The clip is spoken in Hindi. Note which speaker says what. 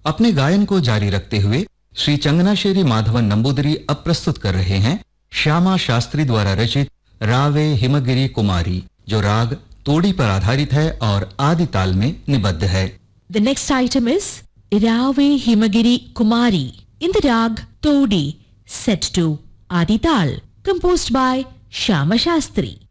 Speaker 1: अपने गायन को जारी रखते हुए श्री चंगनाशेरी माधवन नंबूदरी अब प्रस्तुत कर रहे हैं श्यामा शास्त्री द्वारा रचित रावे हिमगिरी कुमारी, जो राग तोड़ी पर आधारित है और आदि ताल में निबद्ध है।
Speaker 2: The next item is Rave Himagiri Kumari in the rag Todi, set to Adi Tal, composed by Shyama Shastri.